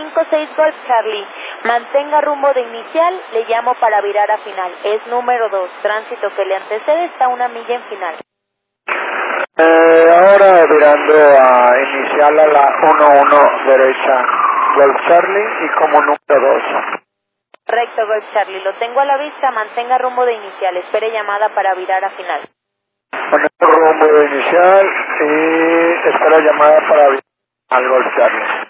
56 Golf Charlie. Mantenga rumbo de inicial, le llamo para virar a final. Es número 2, tránsito que le antecede, está 1 milla en final. Ahora virando a inicial a la 11 derecha, Golf Charlie y como número 2. Recto Golf Charlie, lo tengo a la vista, mantenga rumbo de inicial, espere llamada para virar a final. Ponemos rumbo de inicial y espera llamada para virar al Golf Charlie.